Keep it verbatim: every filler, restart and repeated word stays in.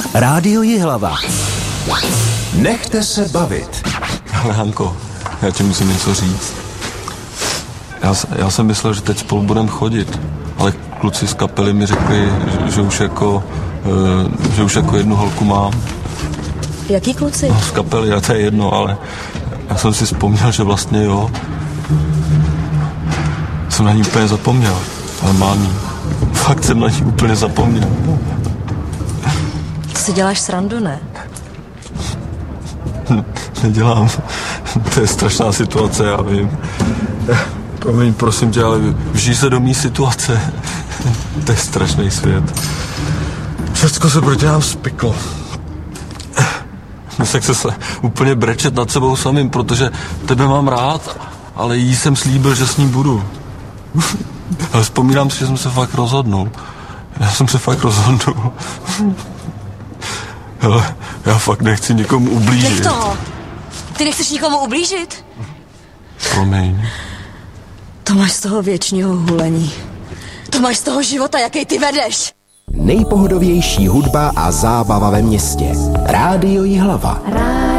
Rádio Jihlava. Nechte se bavit. Ale Hanko, já ti musím něco říct. Já, já jsem myslel, že teď spolu budeme chodit, ale kluci z kapely mi řekli, že, že už jako uh, že už jako jednu holku mám. Jaký kluci? No, z kapely, a to je jedno, ale já jsem si vzpomněl, že vlastně jo. Jsem na ní úplně zapomněl, ale mám jí. Fakt jsem na ní úplně zapomněl. Ty si děláš srandu, ne? Nedělám. To je strašná situace, já vím. Promiň, prosím tě, ale vžij se do mý situace. To je strašný svět. Všecko se proti nám spiklo. Musím se úplně brečet nad sebou samým, protože tebe mám rád, ale jí jsem slíbil, že s ní budu. Ale vzpomínám si, že jsem se fakt rozhodnul. Já jsem se fakt rozhodnul. Ale já fakt nechci nikomu ublížit. Nech toho. Ty nechceš nikomu ublížit? Promiň. To máš z toho věčního hulení. To máš z toho života, jaký ty vedeš. Nejpohodovější hudba a zábava ve městě. Rádio Jihlava.